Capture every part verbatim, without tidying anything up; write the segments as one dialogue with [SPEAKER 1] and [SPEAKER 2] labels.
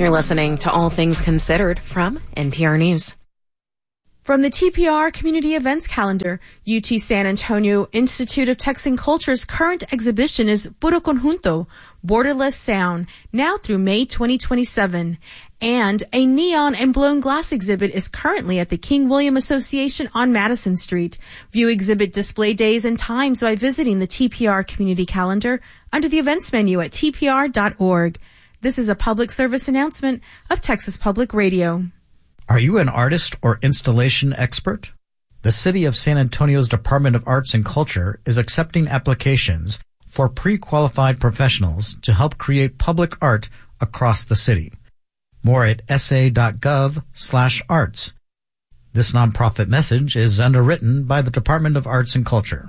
[SPEAKER 1] You're listening to All Things Considered from N P R News. From the T P R Community Events Calendar, U T San Antonio Institute of Texan Culture's current exhibition is Puro Conjunto, Borderless Sound, now through May twenty twenty-seven. And a neon and blown glass exhibit is currently at the King William Association on Madison Street. View exhibit display days and times by visiting the T P R Community Calendar under the events menu at T P R dot org. This is a public service announcement of Texas Public Radio.
[SPEAKER 2] Are you an artist or installation expert? The City of San Antonio's Department of Arts and Culture is accepting applications for pre-qualified professionals to help create public art across the city. More at s a dot gov slash arts. This nonprofit message is underwritten by the Department of Arts and Culture.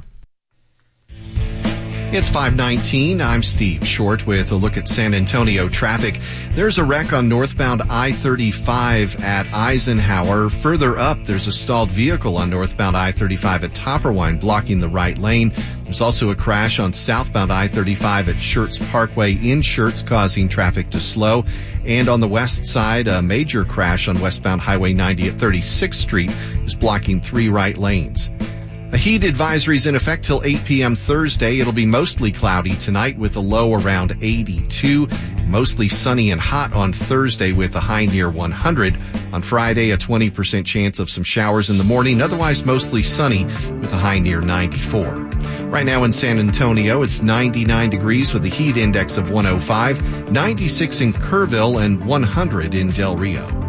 [SPEAKER 3] It's five nineteen. I'm Steve Short with a look at San Antonio traffic. There's a wreck on northbound I thirty-five at Eisenhower. Further up, there's a stalled vehicle on northbound I thirty-five at Topperwine blocking the right lane. There's also a crash on southbound I thirty-five at Schertz Parkway in Schertz, causing traffic to slow. And on the west side, a major crash on westbound Highway ninety at thirty-sixth Street is blocking three right lanes. A heat advisory is in effect till eight p.m. Thursday. It'll be mostly cloudy tonight with a low around eighty-two. Mostly sunny and hot on Thursday with a high near one hundred. On Friday, a twenty percent chance of some showers in the morning. Otherwise, mostly sunny with a high near ninety-four. Right now in San Antonio, it's ninety-nine degrees with a heat index of one oh five, ninety-six in Kerrville, and one hundred in Del Rio.